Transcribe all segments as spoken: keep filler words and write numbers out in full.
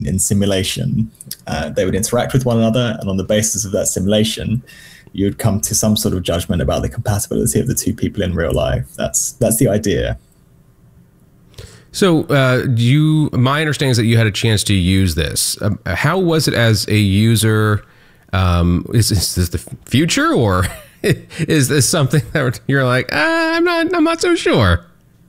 in simulation, uh, they would interact with one another, and on the basis of that simulation, you would come to some sort of judgment about the compatibility of the two people in real life. That's that's the idea. So uh, you, my understanding is that you had a chance to use this. Um, how was it as a user? Um, is, is this the future, or is this something that you're like, ah, I'm not, I'm not so sure?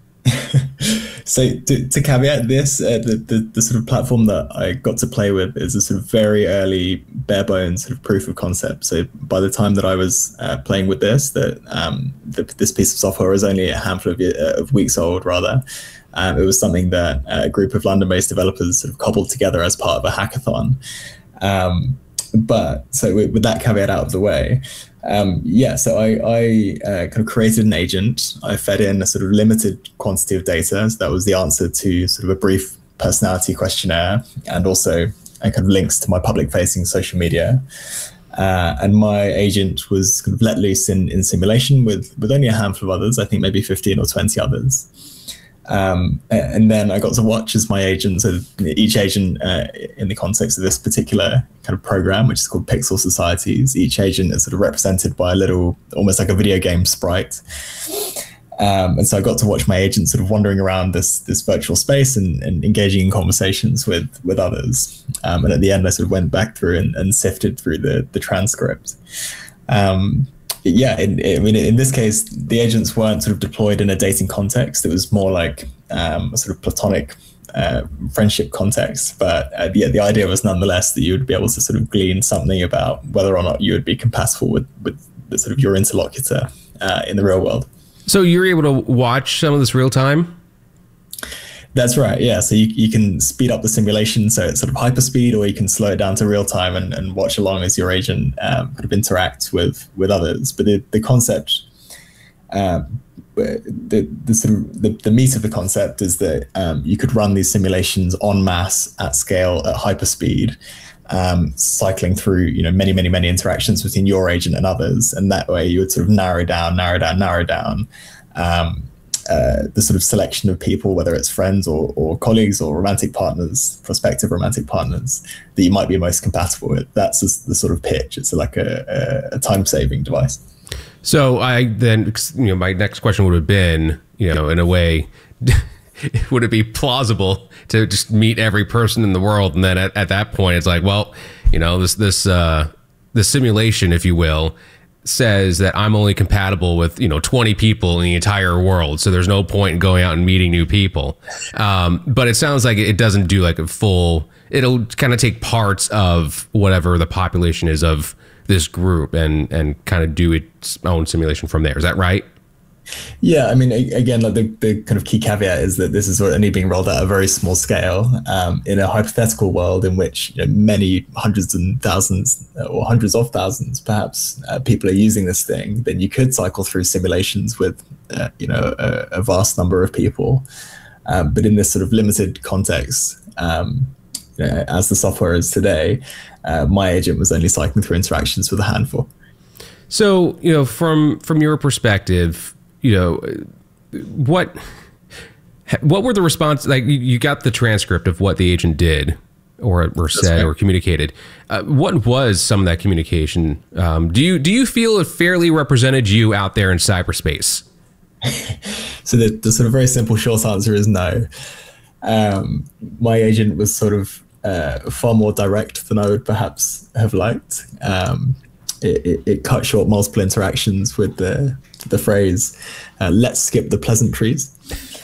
So to, to caveat this, uh, the, the the sort of platform that I got to play with is a sort of very early, bare bones sort of proof of concept. So by the time that I was uh, playing with this, that um, the, this piece of software was only a handful of, uh, of weeks old, rather. Um, it was something that a group of London-based developers sort of cobbled together as part of a hackathon. Um, but so with, with that caveat out of the way, um, yeah, so I, I uh, kind of created an agent. I fed in a sort of limited quantity of data. So that was the answer to sort of a brief personality questionnaire, and also a kind of links to my public-facing social media. Uh, and my agent was kind of let loose in, in simulation with, with only a handful of others, I think maybe fifteen or twenty others. Um, and then I got to watch as my agent, so each agent uh, in the context of this particular kind of program, which is called Pixel Societies, each agent is sort of represented by a little, almost like a video game sprite. Um, and so I got to watch my agent sort of wandering around this this virtual space and, and engaging in conversations with with others. Um, and at the end, I sort of went back through and, and sifted through the, the transcript. Um, Yeah, in, I mean, in this case, the agents weren't sort of deployed in a dating context. It was more like um, a sort of platonic uh, friendship context. But uh, the, the idea was nonetheless that you would be able to sort of glean something about whether or not you would be compatible with, with the sort of your interlocutor uh, in the real world. So you're able to watch some of this real time? That's right, yeah. So you, you can speed up the simulation, so it's sort of hyperspeed, or you can slow it down to real time and, and watch along as your agent um, kind of interacts with, with others. But the, the concept, um, the, the sort of the, the meat of the concept is that um, you could run these simulations en masse at scale at hyperspeed, um, cycling through you know many, many, many interactions between your agent and others. And that way you would sort of narrow down, narrow down, narrow down. Um, Uh, the sort of selection of people, whether it's friends or, or colleagues or romantic partners, prospective romantic partners, that you might be most compatible with. That's the, the sort of pitch. It's like a, a, a time-saving device. So I then, you know, my next question would have been, you know, in a way, would it be plausible to just meet every person in the world, and then at, at that point, it's like, well, you know, this this uh, the simulation, if you will, says that I'm only compatible with, you know, twenty people in the entire world. So there's no point in going out and meeting new people. Um, but it sounds like it doesn't do like a full, it'll kind of take parts of whatever the population is of this group and, and kind of do its own simulation from there. Is that right? Yeah, I mean, again, like the, the kind of key caveat is that this is only being rolled out at a very small scale. Um, in a hypothetical world in which you know, many hundreds and thousands or hundreds of thousands, perhaps, uh, people are using this thing, then you could cycle through simulations with, uh, you know, a, a vast number of people. Um, but in this sort of limited context, um, you know, as the software is today, uh, my agent was only cycling through interactions with a handful. So, you know, from from your perspective, you know, what what were the response? Like, you got the transcript of what the agent did or or said right. or communicated. Uh, what was some of that communication? Um, do you do you feel it fairly represented you out there in cyberspace? So the, the sort of very simple short answer is no. Um, my agent was sort of uh, far more direct than I would perhaps have liked. Um, it, it, it cut short multiple interactions with the the phrase, uh, let's skip the pleasantries.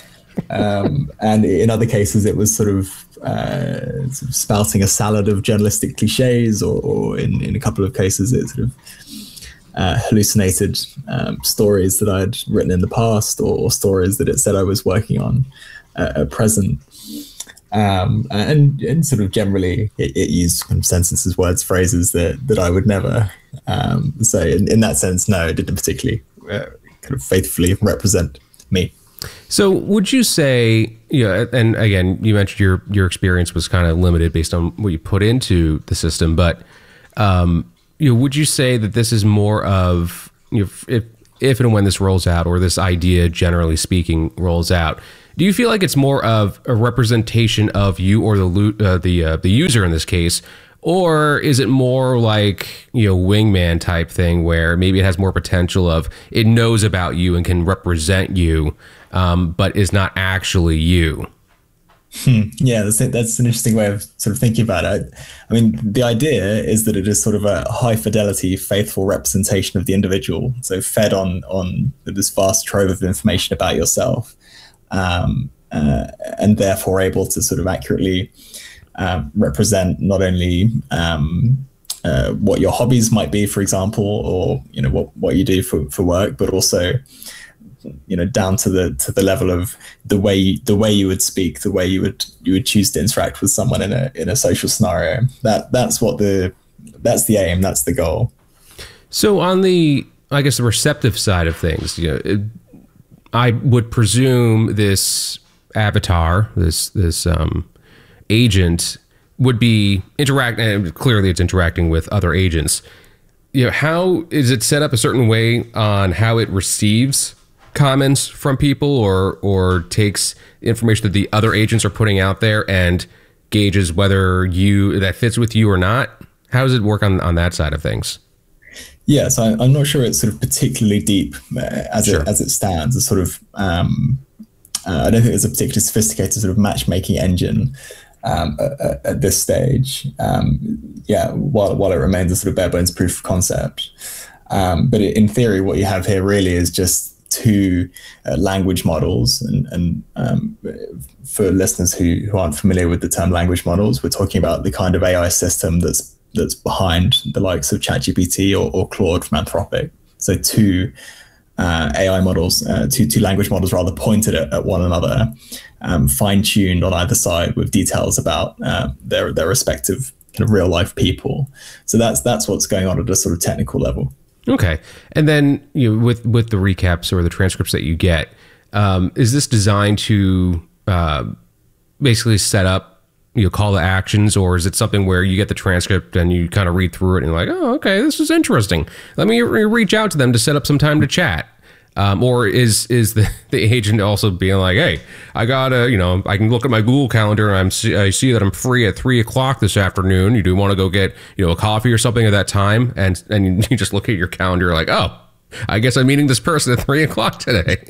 Um, and in other cases, it was sort of, uh, sort of spouting a salad of journalistic cliches, or, or in, in a couple of cases, it sort of uh, hallucinated um, stories that I'd written in the past, or, or stories that it said I was working on uh, at present. Um, and, and sort of generally, it, it used kind of sentences, words, phrases that, that I would never um, say. In, in that sense, no, it didn't particularly uh, kind of faithfully represent me. So would you say, you know, and again, you mentioned your your experience was kind of limited based on what you put into the system, but um, you know, would you say that this is more of, you know, if if and when this rolls out, or this idea, generally speaking, rolls out, Do you feel like it's more of a representation of you or the lo- uh, the uh, the user in this case, or is it more like, you know, wingman type thing where maybe it has more potential of it knows about you and can represent you, um, but is not actually you? Hmm. Yeah, that's it. That's an interesting way of sort of thinking about it. I mean, the idea is that it is sort of a high fidelity, faithful representation of the individual. So fed on on this vast trove of information about yourself, um, uh, and therefore able to sort of accurately uh, represent not only um, uh, what your hobbies might be, for example, or you know what what you do for for work, but also, you know, down to the to the level of the way the way you would speak, the way you would you would choose to interact with someone in a in a social scenario. That that's what the that's the aim. That's the goal. So on the, I guess, the receptive side of things, you know, it, I would presume this avatar, this this um, agent, would be interact. And clearly, it's interacting with other agents. You know, how is it set up a certain way on how it receives comments from people, or or takes information that the other agents are putting out there and gauges whether you that fits with you or not? How does it work on on that side of things? Yeah, so I, I'm not sure it's sort of particularly deep uh, as Sure. it as it stands. It's sort of um, uh, I don't think there's a particularly sophisticated sort of matchmaking engine um, at, at this stage. Um, yeah, while while it remains a sort of bare bones proof of concept. Um, but in theory, what you have here really is just two uh, language models, and, and um, for listeners who, who aren't familiar with the term language models, we're talking about the kind of A I system that's that's behind the likes of ChatGPT or, or Claude from Anthropic. So two uh, A I models, uh, two two language models rather, pointed at, at one another, um, fine-tuned on either side with details about uh, their their respective kind of real life people. So that's that's what's going on at a sort of technical level. Okay, and then, you know, with with the recaps or the transcripts that you get, um, is this designed to uh, basically set up, you know, call to actions, or is it something where you get the transcript and you kind of read through it and you're like, oh, okay, this is interesting. Let me re- reach out to them to set up some time to chat. Um, or is is the, the agent also being like, hey, I gotta, you know, I can look at my Google Calendar and I'm I see that I'm free at three o'clock this afternoon. You do want to go get, you know, a coffee or something at that time, and and you just look at your calendar like, oh, I guess I'm meeting this person at three o'clock today.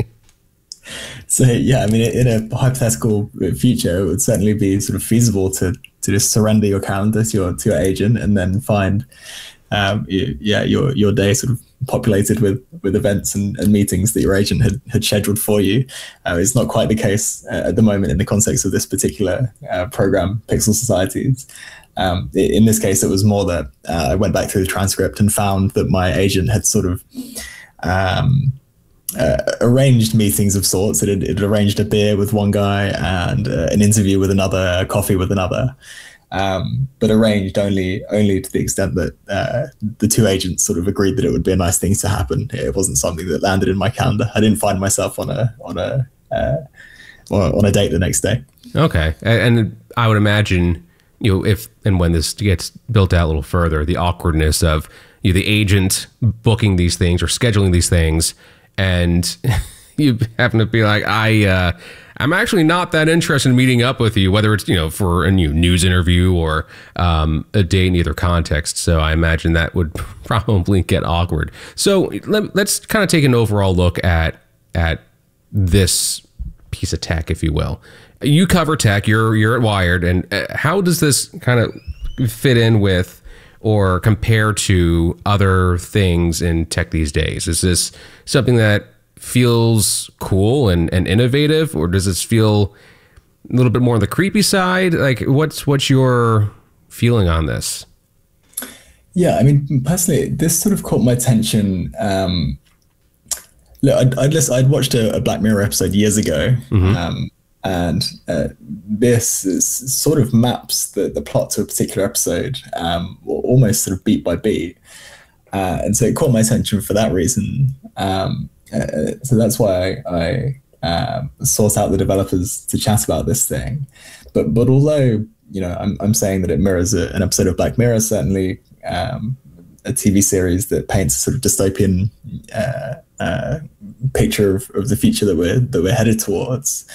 So yeah, I mean, in a hypothetical future, it would certainly be sort of feasible to to just surrender your calendar to your to your agent and then find, um, yeah, your your day sort of populated with with events and, and meetings that your agent had, had scheduled for you. Uh, it's not quite the case uh, at the moment in the context of this particular uh, program, Pixel Societies. Um, in this case, it was more that uh, I went back through the transcript and found that my agent had sort of um, uh, arranged meetings of sorts. It had, it had arranged a beer with one guy and uh, an interview with another, a coffee with another. Um, but arranged only only to the extent that uh, the two agents sort of agreed that it would be a nice thing to happen. It wasn't something that landed in my calendar. I didn't find myself on a on a uh, on a date the next day. Okay, and I would imagine, you know, if and when this gets built out a little further, the awkwardness of, you know, the agent booking these things or scheduling these things, and you happen to be like, I. Uh, I'm actually not that interested in meeting up with you, whether it's, you know, for a new news interview or um, a date in either context. So I imagine that would probably get awkward. So let, let's kind of take an overall look at at this piece of tech, if you will. You cover tech. You're you're at Wired, and how does this kind of fit in with or compare to other things in tech these days? Is this something that feels cool and, and innovative, or does this feel a little bit more on the creepy side? Like, what's what's your feeling on this? Yeah, I mean, personally, this sort of caught my attention. Um, look, I'd, I'd, listen, I'd watched a, a Black Mirror episode years ago, mm-hmm. um, and uh, this is, sort of maps the, the plot to a particular episode, um, almost sort of beat by beat. Uh, and so it caught my attention for that reason. Um, Uh, so that's why I, I um, sought out the developers to chat about this thing. But but although, you know, I'm I'm saying that it mirrors a, an episode of Black Mirror, certainly um, a T V series that paints a sort of dystopian uh, uh, picture of, of the future that we're that we're headed towards.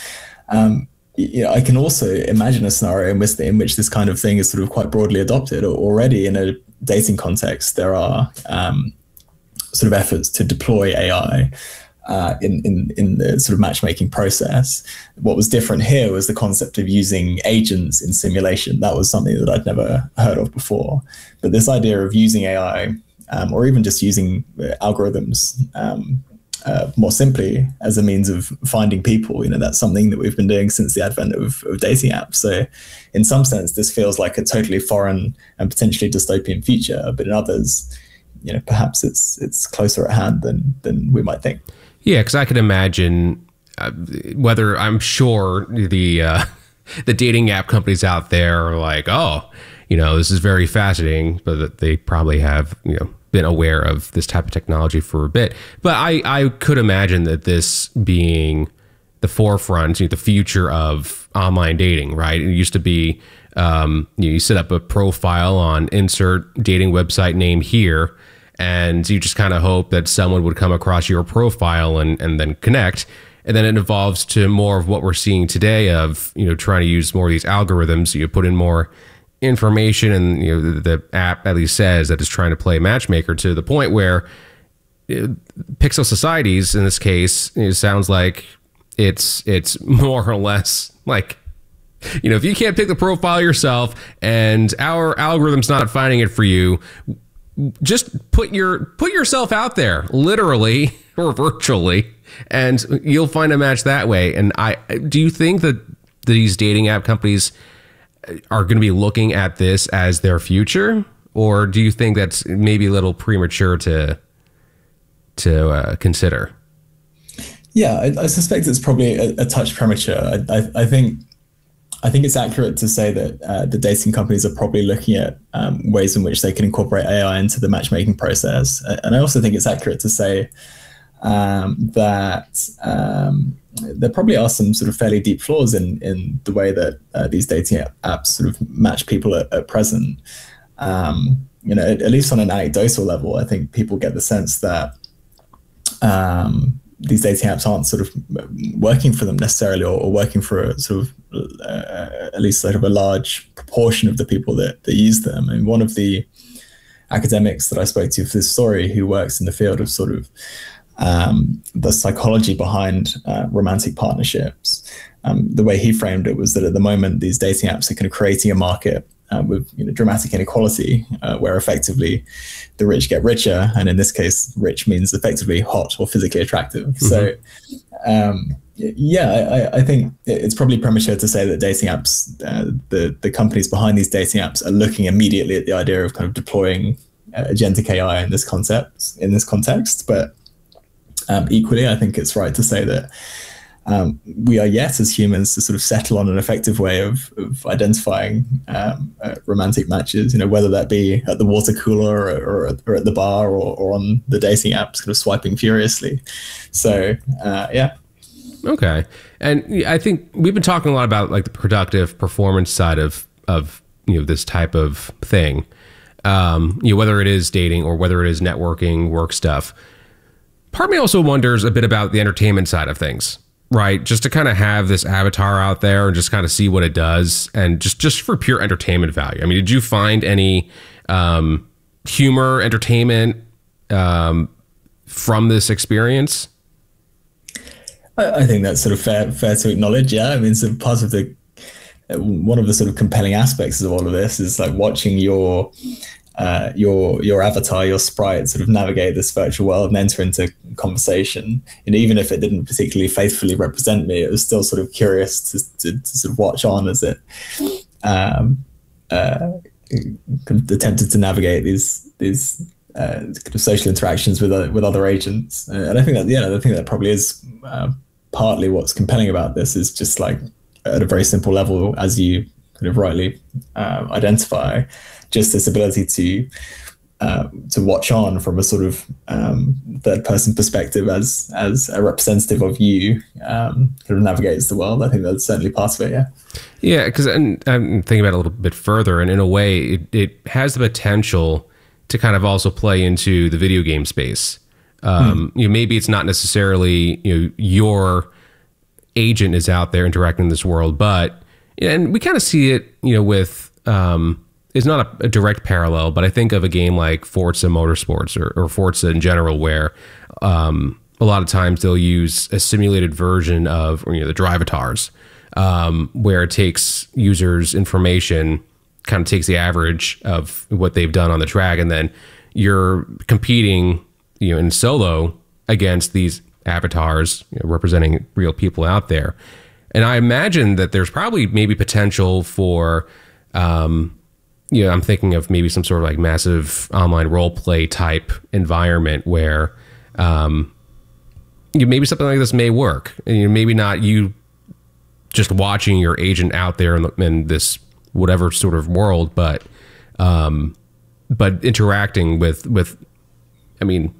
Um, you know, I can also imagine a scenario in which, in which this kind of thing is sort of quite broadly adopted already in a dating context. There are um, sort of efforts to deploy A I uh, in, in, in the sort of matchmaking process. What was different here was the concept of using agents in simulation. That was something that I'd never heard of before. But this idea of using A I, um, or even just using algorithms um, uh, more simply as a means of finding people, you know, that's something that we've been doing since the advent of, of dating apps. So in some sense, this feels like a totally foreign and potentially dystopian future, but in others, you know, perhaps it's it's closer at hand than than we might think. Yeah, because I could imagine uh, whether I'm sure the uh, the dating app companies out there are like, oh, you know, this is very fascinating, but that they probably have, you know, been aware of this type of technology for a bit. But I, I could imagine that this being the forefront, you know, the future of online dating, right? It used to be um, you, know, you set up a profile on insert dating website name here, and you just kind of hope that someone would come across your profile and, and then connect. And then it evolves to more of what we're seeing today of, you know, trying to use more of these algorithms. You put in more information, and, you know, the, the app at least says that it's trying to play matchmaker to the point where it, Pixel Societies, in this case, it sounds like it's it's more or less like, you know, if you can't pick the profile yourself and our algorithm's not finding it for you, just put your put yourself out there, literally or virtually, and you'll find a match that way. And I do you think that these dating app companies are going to be looking at this as their future, or do you think that's maybe a little premature to to uh, consider? Yeah, I, I suspect it's probably a, a touch premature. I, I, I think I think it's accurate to say that uh, the dating companies are probably looking at um, ways in which they can incorporate A I into the matchmaking process. And I also think it's accurate to say um, that um, there probably are some sort of fairly deep flaws in, in the way that uh, these dating apps sort of match people at, at present. Um, you know, at, at least on an anecdotal level, I think people get the sense that um, these dating apps aren't sort of working for them necessarily, or, or working for a sort of uh, at least sort of a large proportion of the people that, that use them. I mean, one of the academics that I spoke to for this story, who works in the field of sort of um, the psychology behind uh, romantic partnerships, um, the way he framed it was that at the moment, these dating apps are kind of creating a market Uh, with, you know, dramatic inequality, uh, where effectively the rich get richer, and in this case, rich means effectively hot or physically attractive. Mm-hmm. So, um, yeah, I, I think it's probably premature to say that dating apps, uh, the the companies behind these dating apps, are looking immediately at the idea of kind of deploying uh, agentic A I in this concept in this context. But um, equally, I think it's right to say that Um, we are yet as humans to sort of settle on an effective way of, of identifying um, uh, romantic matches, you know, whether that be at the water cooler or, or, or at the bar, or, or on the dating apps, kind of swiping furiously. So, uh, yeah. Okay. And I think we've been talking a lot about like the productive performance side of, of, you know, this type of thing, um, you know, whether it is dating or whether it is networking, work stuff. Part of me also wonders a bit about the entertainment side of things. Right, just to kind of have this avatar out there and just kind of see what it does, and just just for pure entertainment value. I mean, did you find any um, humor, entertainment um, from this experience? I, I think that's sort of fair fair to acknowledge. Yeah, I mean, so part of the one of the sort of compelling aspects of all of this is like watching your uh, your your avatar, your sprite, sort of navigate this virtual world and enter into conversation. And even if it didn't particularly faithfully represent me, it was still sort of curious to, to, to sort of watch on as it um, uh, attempted to navigate these these uh, kind of social interactions with uh, with other agents. And I think that yeah, I think that probably is uh, partly what's compelling about this, is just like at a very simple level, as you kind of rightly uh, identify, just this ability to uh, to watch on from a sort of um, third person perspective as as a representative of you um, kind of navigates the world. I think that's certainly part of it. Yeah. Yeah, because I'm thinking about it a little bit further, and in a way, it, it has the potential to kind of also play into the video game space. Um, hmm. You know, maybe it's not necessarily, you know, your agent is out there interacting in this world, but and we kind of see it, you know, with um, it's not a, a direct parallel, but I think of a game like Forza Motorsports or, or Forza in general, where um, a lot of times they'll use a simulated version of, you know, the Drivatars, um, where it takes users' information, kind of takes the average of what they've done on the track, and then you're competing, you know, in solo against these avatars, you know, representing real people out there. And I imagine that there's probably maybe potential for, um, you know, I'm thinking of maybe some sort of like massive online role play type environment where, um, you know, maybe something like this may work. And, you know, maybe not you just watching your agent out there in, the, in this whatever sort of world, but, um, but interacting with with, I mean,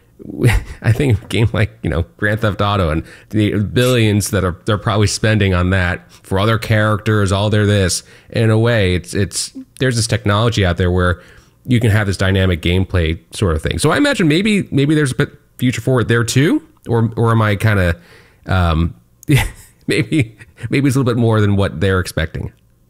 I think a game like, you know, Grand Theft Auto and the billions that are they're probably spending on that for other characters, all their this. In a way, it's it's there's this technology out there where you can have this dynamic gameplay sort of thing. So I imagine maybe maybe there's a bit future for it there too, or or am I kind of um, maybe maybe it's a little bit more than what they're expecting.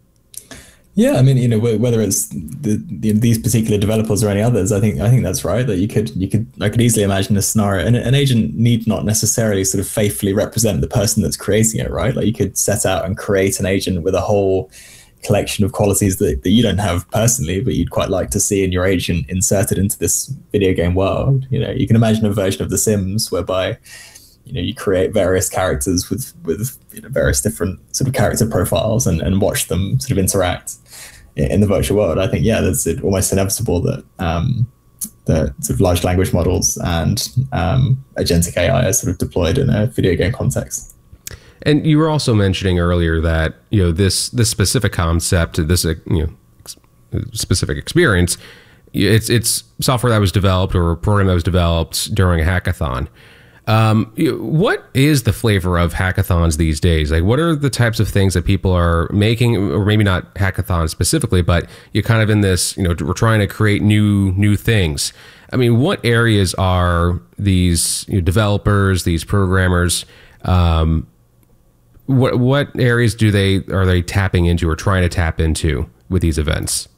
Yeah, I mean, you know, whether it's the, the, these particular developers or any others, I think I think that's right. That you could you could I could easily imagine a scenario, and an agent need not necessarily sort of faithfully represent the person that's creating it, right? Like you could set out and create an agent with a whole collection of qualities that, that you don't have personally, but you'd quite like to see in your agent inserted into this video game world. You know, you can imagine a version of The Sims whereby, you know, you create various characters with with you know, various different sort of character profiles and, and watch them sort of interact in the virtual world. I think, yeah, that's it, almost inevitable that um, that sort of large language models and um, agentic A I are sort of deployed in a video game context. And you were also mentioning earlier that, you know, this this specific concept, this uh, you know ex- specific experience, it's it's software that was developed or a program that was developed during a hackathon. Um, what is the flavor of hackathons these days? Like, what are the types of things that people are making, or maybe not hackathons specifically, but you're kind of in this, you know, we're trying to create new, new things. I mean, what areas are these, you know, developers, these programmers, um, what, what areas do they, are they tapping into or trying to tap into with these events?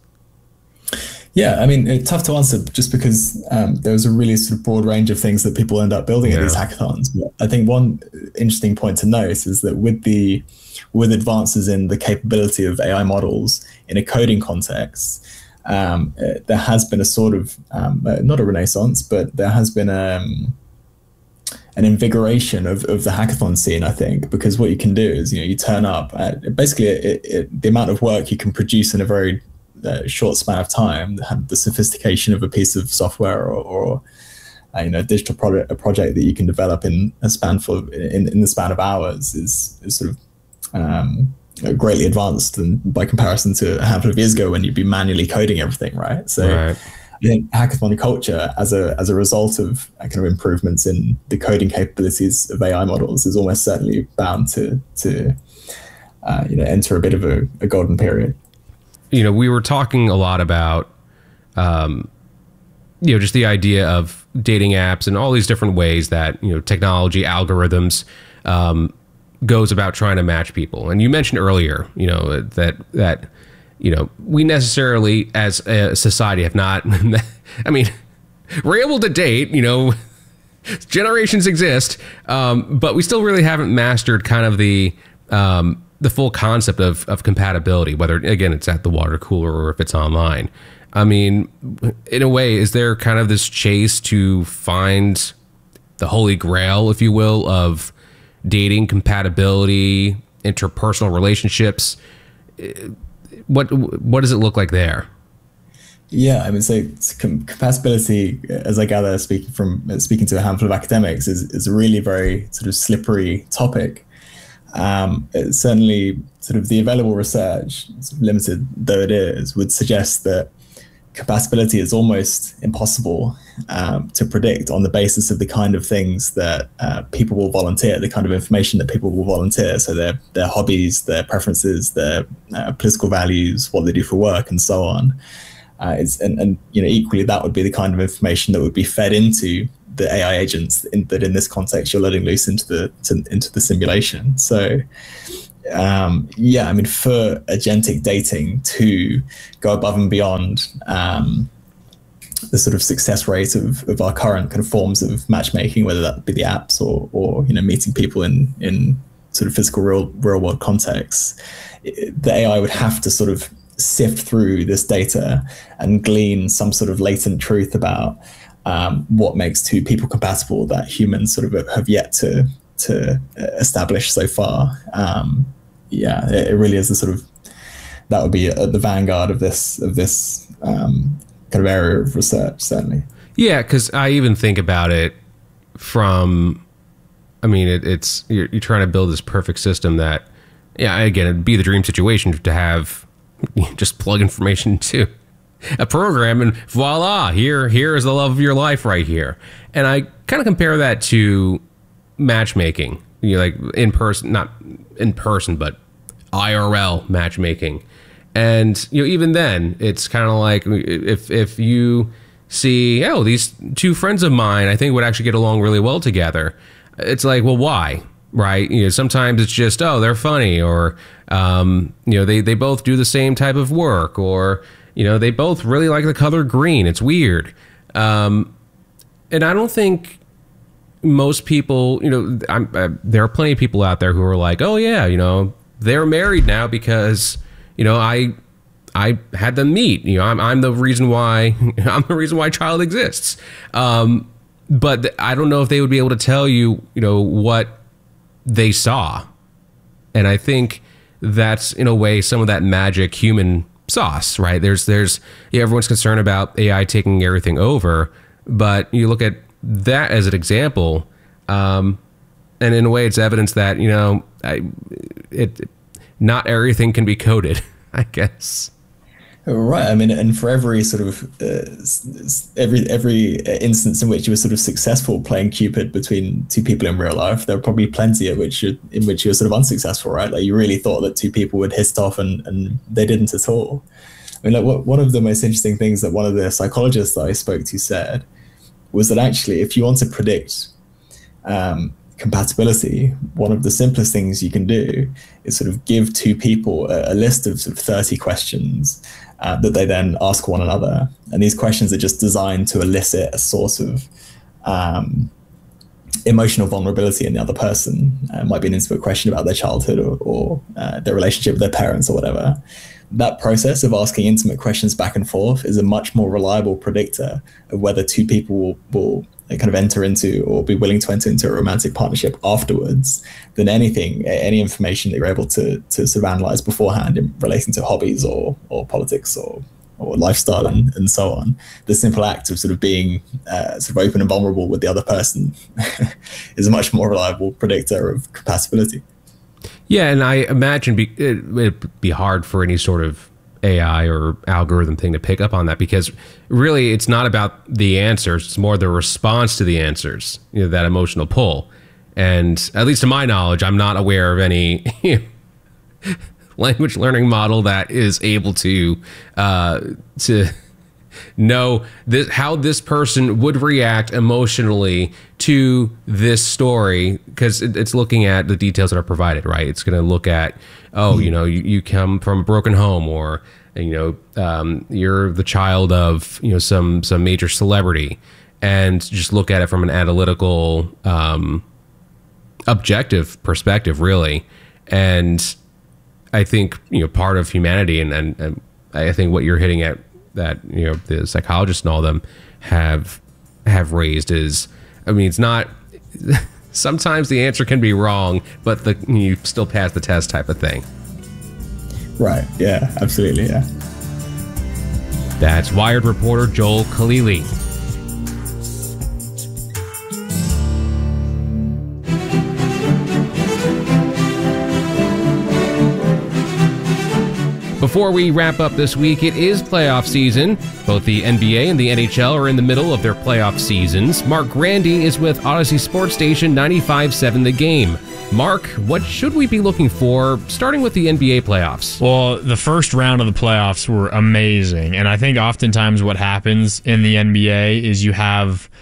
Yeah, I mean, it's tough to answer just because um, there's a really sort of broad range of things that people end up building yeah. at these hackathons. But I think one interesting point to note is that with the with advances in the capability of A I models in a coding context, um, uh, there has been a sort of um, uh, not a renaissance, but there has been um, an invigoration of, of the hackathon scene, I think, because what you can do is, you know, you turn up at basically it, it, the amount of work you can produce in a very uh, short span of time, the sophistication of a piece of software or, or uh, you know, a digital product, a project that you can develop in a span for in, in the span of hours is, is sort of um, greatly advanced than by comparison to a handful of years ago when you'd be manually coding everything, right? So right. I think hackathon culture, as a as a result of kind of improvements in the coding capabilities of A I models, is almost certainly bound to to uh, you know, enter a bit of a, a golden period. You know, we were talking a lot about um, you know, just the idea of dating apps and all these different ways that, you know, technology algorithms um, goes about trying to match people. And you mentioned earlier, you know, that that. You know, we necessarily as a society have not, I mean, we're able to date, you know, generations exist, um, but we still really haven't mastered kind of the um, the full concept of, of compatibility, whether, again, it's at the water cooler or if it's online. I mean, in a way, is there kind of this chase to find the holy grail, if you will, of dating, compatibility, interpersonal relationships? What what does it look like there? Yeah, I mean, so compatibility, as I gather, speaking from speaking to a handful of academics, is is a really very sort of slippery topic. Um, it's certainly, sort of the available research, limited though it is, would suggest that compatibility is almost impossible um, to predict on the basis of the kind of things that uh, people will volunteer, the kind of information that people will volunteer. So their their hobbies, their preferences, their uh, political values, what they do for work, and so on. Uh, it's, and, and you know, equally, that would be the kind of information that would be fed into the A I agents in, that in this context you're letting loose into the to, into the simulation. So um, yeah, I mean, for agentic dating to go above and beyond um, the sort of success rate of, of our current kind of forms of matchmaking, whether that be the apps or or you know meeting people in in sort of physical real real world contexts, the A I would have to sort of sift through this data and glean some sort of latent truth about um, what makes two people compatible that humans sort of have yet to to establish so far. Um, yeah, it, it really is the sort of, that would be at the vanguard of this of this um, kind of area of research, certainly. Yeah, because I even think about it from, I mean, it, it's you're, you're trying to build this perfect system that, yeah, again, it'd be the dream situation to have just plug information into a program and voila, here here is the love of your life right here. And I kind of compare that to matchmaking, you know, like in person, not in person, but I R L matchmaking. And you know, even then, it's kind of like if if you see, oh, these two friends of mine, I think would actually get along really well together. It's like, well, why? Right? You know, sometimes it's just, oh, they're funny, or um, you know, they they both do the same type of work, or you know, they both really like the color green. It's weird, um, and I don't think most people, you know, I'm, uh, there are plenty of people out there who are like, oh yeah, you know, they're married now because you know I I had them meet. You know, I'm I'm the reason why I'm the reason why child exists. Um, but I don't know if they would be able to tell you, you know, what they saw. And I think that's in a way some of that magic human sauce, right? There's there's yeah, everyone's concerned about A I taking everything over, but you look at that as an example, um, and in a way it's evidence that, you know, I, it not everything can be coded, I guess. Right. I mean, and for every sort of uh, every every instance in which you were sort of successful playing Cupid between two people in real life, there are probably plenty at which you in which you were sort of unsuccessful, right? Like you really thought that two people would hit off, and and they didn't at all. I mean, like what, one of the most interesting things that one of the psychologists that I spoke to said was that actually, if you want to predict um, compatibility, one of the simplest things you can do is sort of give two people a, a list of sort of thirty questions Uh, that they then ask one another. And these questions are just designed to elicit a source of um, emotional vulnerability in the other person. Uh, it might be an intimate question about their childhood or, or uh, their relationship with their parents or whatever. That process of asking intimate questions back and forth is a much more reliable predictor of whether two people will, will kind of enter into or be willing to enter into a romantic partnership afterwards than anything, any information that you're able to to sort of analyze beforehand in relating to hobbies or or politics or or lifestyle and, and so on. The simple act of sort of being uh, sort of open and vulnerable with the other person is a much more reliable predictor of compatibility. Yeah, and I imagine be, it would be hard for any sort of A I or algorithm thing to pick up on that, because really it's not about the answers, it's more the response to the answers, you know, that emotional pull. And at least to my knowledge, I'm not aware of any language learning model that is able to uh, to know this, how this person would react emotionally to this story, because it, it's looking at the details that are provided, right? It's going to look at, oh, mm-hmm. you know, you, you come from a broken home, or you know, um, you're the child of, you know, some some major celebrity, and just look at it from an analytical, um, objective perspective, really. And I think, you know, part of humanity, and, and, and I think what you're hitting at, that, you know, the psychologists and all of them have have raised is, I mean, it's not, sometimes the answer can be wrong, but the you still pass the test type of thing. Right. Yeah, absolutely. Yeah. That's Wired reporter Joel Khalili. Before we wrap up this week, it is playoff season. Both the N B A and the N H L are in the middle of their playoff seasons. Mark Grandy is with Odyssey Sports Station ninety-five point seven The Game. Mark, what should we be looking for, starting with the N B A playoffs? Well, the first round of the playoffs were amazing, and I think oftentimes what happens in the N B A is you have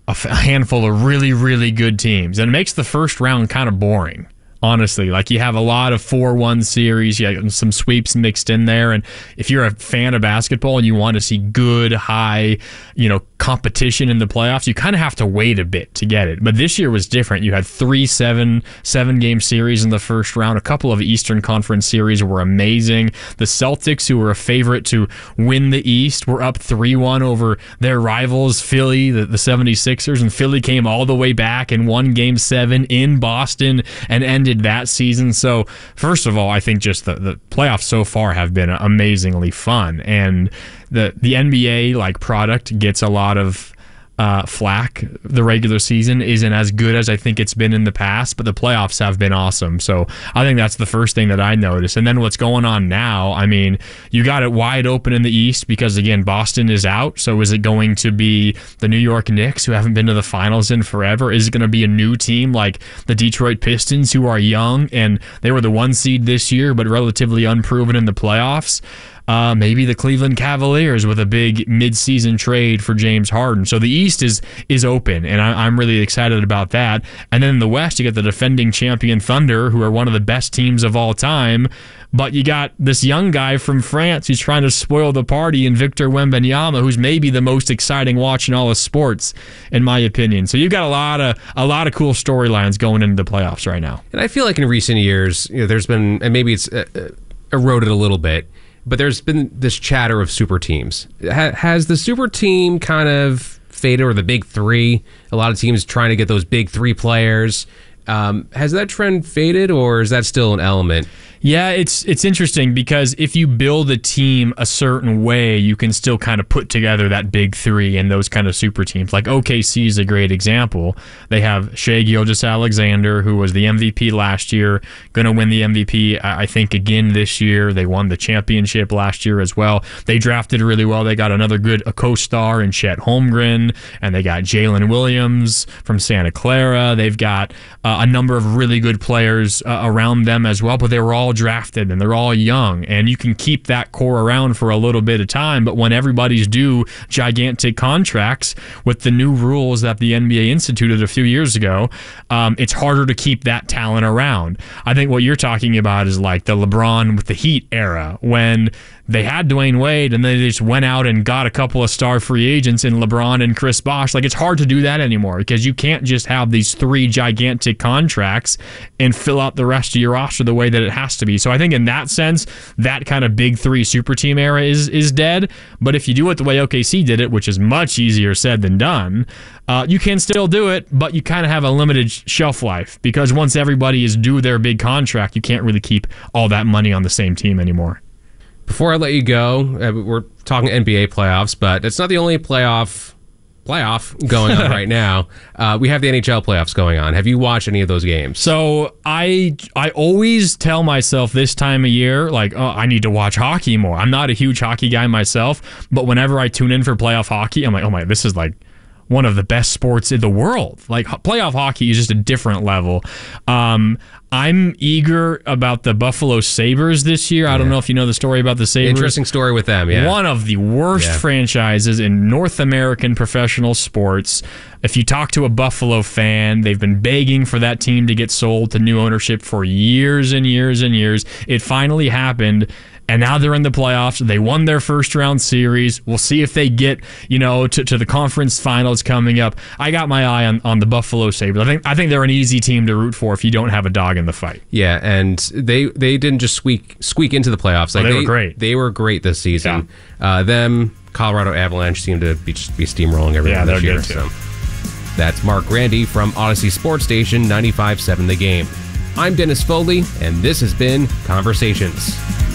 a handful of really, really good teams. And it makes the first round kind of boring, honestly. Like, you have a lot of four one series, you have some sweeps mixed in there. And if you're a fan of basketball and you want to see good, high, you know, competition in the playoffs, you kind of have to wait a bit to get it. But this year was different. You had three seven seven game series in the first round. A couple of Eastern Conference series were amazing. The Celtics, who were a favorite to win the East, were up three one over their rivals Philly, the, the seventy-sixers, and Philly came all the way back and won game seven in Boston and ended that season. So first of all, I think just the, the playoffs so far have been amazingly fun, and the the N B A like product gets a lot of uh, flack. The regular season isn't as good as I think it's been in the past, but the playoffs have been awesome. So I think that's the first thing that I noticed. And then what's going on now, I mean, you got it wide open in the East because, again, Boston is out. So is it going to be the New York Knicks, who haven't been to the finals in forever? Is it going to be a new team like the Detroit Pistons, who are young and they were the one seed this year but relatively unproven in the playoffs? Uh, maybe the Cleveland Cavaliers with a big mid-season trade for James Harden. So the East is is open, and I, I'm really excited about that. And then in the West, you get the defending champion Thunder, who are one of the best teams of all time. But you got this young guy from France who's trying to spoil the party in Victor Wembanyama, who's maybe the most exciting watch in all of sports, in my opinion. So you've got a lot of a lot of cool storylines going into the playoffs right now. And I feel like in recent years, you know, there's been, and maybe it's uh, eroded a little bit, but there's been this chatter of super teams. Ha- has the super team kind of faded, or the big three? A lot of teams trying to get those big three players. Um, has that trend faded, or is that still an element? Yeah, it's it's interesting because if you build a team a certain way, you can still kind of put together that big three and those kind of super teams. Like O K C is a great example. They have Shai Gilgeous-Alexander, who was the M V P last year, going to win the M V P, I think, again this year. They won the championship last year as well. They drafted really well. They got another good a co-star in Chet Holmgren, and they got Jalen Williams from Santa Clara. They've got uh, a number of really good players uh, around them as well, but they were all drafted and they're all young, and you can keep that core around for a little bit of time. But when everybody's due gigantic contracts with the new rules that the N B A instituted a few years ago, um, it's harder to keep that talent around. I think what you're talking about is like the LeBron with the Heat era, when they had Dwayne Wade and they just went out and got a couple of star free agents in LeBron and Chris Bosh. Like, it's hard to do that anymore because you can't just have these three gigantic contracts and fill out the rest of your roster the way that it has to be. So I think in that sense, that kind of big three super team era is is dead. But if you do it the way O K C did it, which is much easier said than done, uh, you can still do it, but you kind of have a limited shelf life because once everybody is due their big contract, you can't really keep all that money on the same team anymore. Before I let you go, uh, we're talking N B A playoffs, but it's not the only playoff playoff going on right now. Uh, we have the N H L playoffs going on. Have you watched any of those games? So I I always tell myself this time of year, like, oh, I need to watch hockey more. I'm not a huge hockey guy myself, but whenever I tune in for playoff hockey, I'm like, oh my, this is like one of the best sports in the world. Like, playoff hockey is just a different level. Um, I'm eager about the Buffalo Sabres this year. I don't yeah. know if you know the story about the Sabres. Interesting story with them, yeah. One of the worst yeah. franchises in North American professional sports. If you talk to a Buffalo fan, they've been begging for that team to get sold to new ownership for years and years and years. It finally happened. And now they're in the playoffs. They won their first round series. We'll see if they get, you know, to, to the conference finals coming up. I got my eye on, on the Buffalo Sabres. I think I think they're an easy team to root for if you don't have a dog in the fight. Yeah, and they they didn't just squeak squeak into the playoffs. Like oh, they, they were great. They were great this season. Yeah. Uh, them, Colorado Avalanche seem to be, just be steamrolling everyone yeah, this they're year. Good too. So that's Mark Grandy from Odyssey Sports Station ninety-five point seven The Game. I'm Dennis Foley, and this has been Conversations.